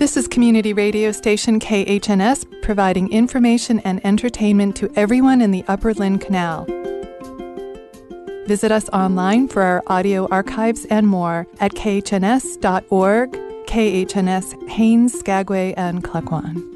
This is community radio station KHNS, providing information and entertainment to everyone in the Upper Lynn Canal. Visit us online for our audio archives and more at khns.org, KHNS Haines, Skagway, and Klukwan.